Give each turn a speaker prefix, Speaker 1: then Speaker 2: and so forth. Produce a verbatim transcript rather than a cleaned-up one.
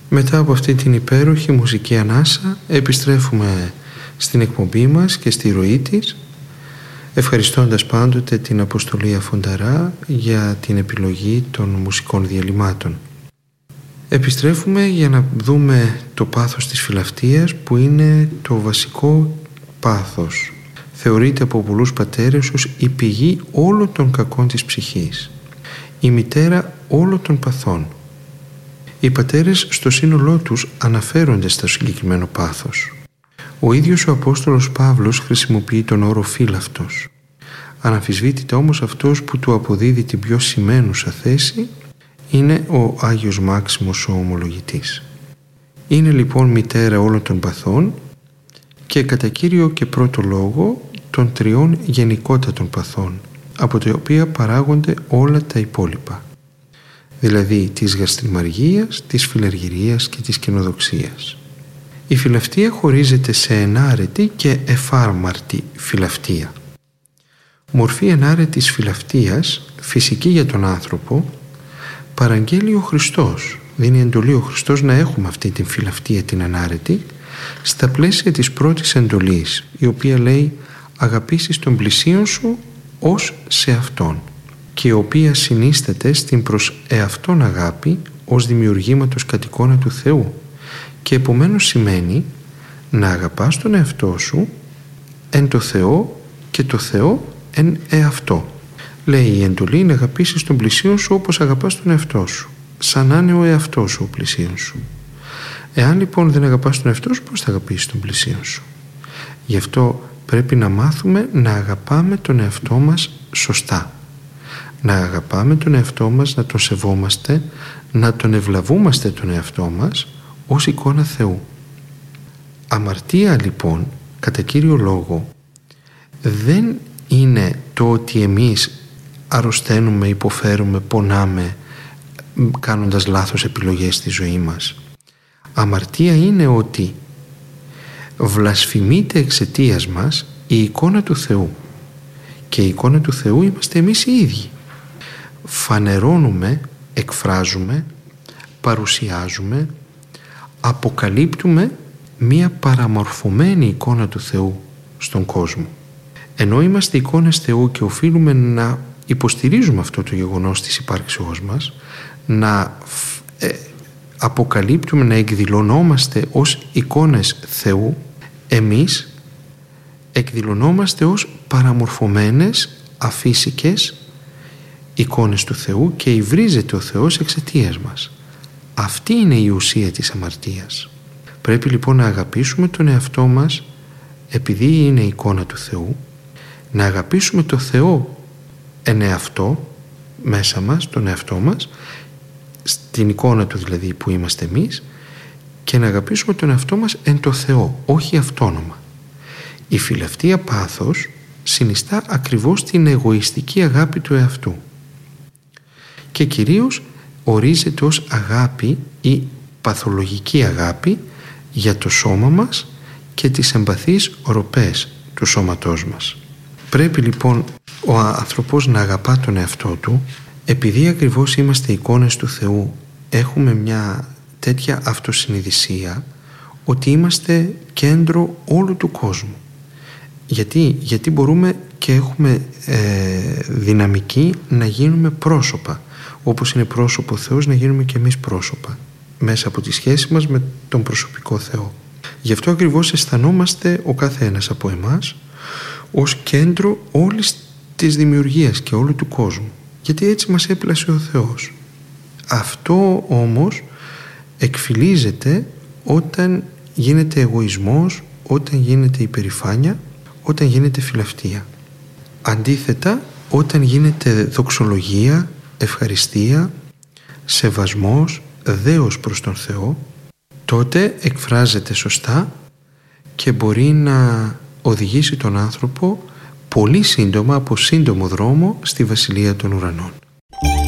Speaker 1: Μετά από αυτή την υπέροχη μουσική ανάσα επιστρέφουμε στην εκπομπή μας και στη ροή της, ευχαριστώντας πάντοτε την Αποστολή Αφονταρά για την επιλογή των μουσικών διαλυμάτων. Επιστρέφουμε για να δούμε το πάθος της φιλαυτίας, που είναι το βασικό πάθος. Θεωρείται από πολλούς πατέρες ως η πηγή όλων των κακών της ψυχής, η μητέρα όλων των παθών. Οι πατέρες στο σύνολό τους αναφέρονται στο συγκεκριμένο πάθος. Ο ίδιος ο Απόστολος Παύλος χρησιμοποιεί τον όρο φύλαυτος. Αναμφισβήτητα όμως αυτός που του αποδίδει την πιο σημαίνουσα θέση είναι ο Άγιος Μάξιμος ο Ομολογητής. Είναι λοιπόν μητέρα όλων των παθών και κατά κύριο και πρώτο λόγο των τριών γενικότατων παθών, από τα οποία παράγονται όλα τα υπόλοιπα, δηλαδή της γαστριμαργίας, της φιλαργυρίας και της καινοδοξίας. Η φιλαυτία χωρίζεται σε ενάρετη και εφάρμαρτη φιλαυτία. Μορφή ενάρετης φιλαυτίας, φυσική για τον άνθρωπο, παραγγέλει ο Χριστός. Δίνει εντολή ο Χριστός να έχουμε αυτή την φιλαυτία την ενάρετη στα πλαίσια της πρώτης εντολής, η οποία λέει «αγαπήσεις τον πλησίον σου ως σε αυτόν», και η οποία συνίσταται στην προς εαυτόν αγάπη ως δημιουργήματος κατ' εικόνα του Θεού, και επομένως σημαίνει να αγαπάς τον εαυτό σου εν το Θεό και το Θεό εν εαυτό. Λέει η εντολή να αγαπήσεις τον πλησίον σου όπως αγαπάς τον εαυτό σου, σαν να είναι ο εαυτός σου ο πλησίον σου. Εάν λοιπόν δεν αγαπάς τον εαυτό σου, πώς θα αγαπήσεις τον πλησίον σου? Γι' αυτό πρέπει να μάθουμε να αγαπάμε τον εαυτό μας σωστά. Να αγαπάμε τον εαυτό μας, να τον σεβόμαστε, να τον ευλαβούμαστε τον εαυτό μας ως εικόνα Θεού. Αμαρτία λοιπόν, κατά κύριο λόγο, δεν είναι το ότι εμείς αρρωσταίνουμε, υποφέρουμε, πονάμε κάνοντας λάθος επιλογές στη ζωή μας. Αμαρτία είναι ότι βλασφημείται εξαιτίας μας η εικόνα του Θεού, και η εικόνα του Θεού είμαστε εμείς οι ίδιοι. Φανερώνουμε, εκφράζουμε, παρουσιάζουμε, αποκαλύπτουμε μία παραμορφωμένη εικόνα του Θεού στον κόσμο. Ενώ είμαστε εικόνες Θεού και οφείλουμε να υποστηρίζουμε αυτό το γεγονός της υπάρξεώς μας, να ε, αποκαλύπτουμε, να εκδηλωνόμαστε ως εικόνες Θεού, εμείς εκδηλωνόμαστε ως παραμορφωμένες αφύσικες εικόνες του Θεού και υβρίζεται ο Θεός εξαιτίας μας. Αυτή είναι η ουσία της αμαρτίας. Πρέπει λοιπόν να αγαπήσουμε τον εαυτό μας επειδή είναι η εικόνα του Θεού, να αγαπήσουμε το Θεό εν εαυτό, μέσα μας, τον εαυτό μας, στην εικόνα του δηλαδή που είμαστε εμείς, και να αγαπήσουμε τον εαυτό μας εν το Θεό, όχι αυτόνομα. Η φιλαυτία πάθος συνιστά ακριβώς την εγωιστική αγάπη του εαυτού και κυρίως ορίζεται ως αγάπη ή παθολογική αγάπη για το σώμα μας και τις εμπαθείς οροπές του σώματός μας. Πρέπει λοιπόν ο άνθρωπος να αγαπά τον εαυτό του, επειδή ακριβώς είμαστε εικόνες του Θεού, έχουμε μια τέτοια αυτοσυνειδησία ότι είμαστε κέντρο όλου του κόσμου. Γιατί, Γιατί μπορούμε και έχουμε ε, δυναμική να γίνουμε πρόσωπα, όπως είναι πρόσωπο ο Θεός, να γίνουμε και εμείς πρόσωπα μέσα από τη σχέση μας με τον προσωπικό Θεό. Γι' αυτό ακριβώς αισθανόμαστε ο κάθε ένας από εμάς ως κέντρο όλης της δημιουργίας και όλου του κόσμου, γιατί έτσι μας έπλασε ο Θεός. Αυτό όμως εκφυλίζεται όταν γίνεται εγωισμός, όταν γίνεται υπερηφάνεια, όταν γίνεται φιλαυτία. Αντίθετα, όταν γίνεται δοξολογία, ευχαριστία, σεβασμός, δέος προς τον Θεό, τότε εκφράζεται σωστά και μπορεί να οδηγήσει τον άνθρωπο πολύ σύντομα, από σύντομο δρόμο, στη Βασιλεία των Ουρανών.